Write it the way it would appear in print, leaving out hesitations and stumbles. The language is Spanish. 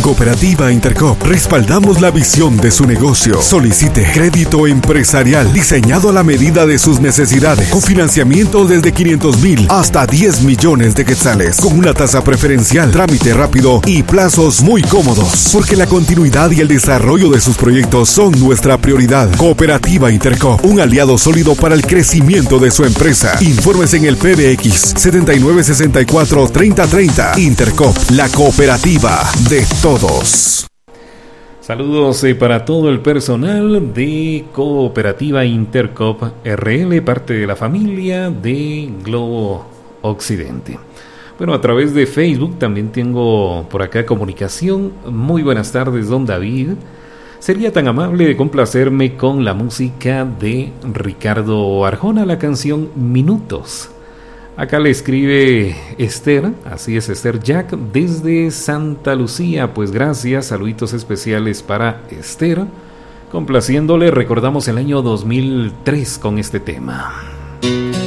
Cooperativa Intercop respaldamos la visión de su negocio. Solicite crédito empresarial diseñado a la medida de sus necesidades, con financiamiento desde 500,000 hasta 10 millones de quetzales, con una tasa preferencial, trámite rápido y plazos muy cómodos, porque la continuidad y el desarrollo de sus proyectos son nuestra prioridad. Cooperativa Intercop, un aliado sólido para el crecimiento de su empresa. Informes en el PBX 7964-3030. Intercop, la cooperativa de todos. Saludos para todo el personal de Cooperativa Intercop RL, parte de la familia de Globo Occidente. Bueno, a través de Facebook también tengo por acá comunicación. Muy buenas tardes, don David. Sería tan amable de complacerme con la música de Ricardo Arjona, la canción Minutos. Acá le escribe Esther, así es, Esther Jack, desde Santa Lucía. Pues gracias, saluditos especiales para Esther. Complaciéndole, recordamos el año 2003 con este tema.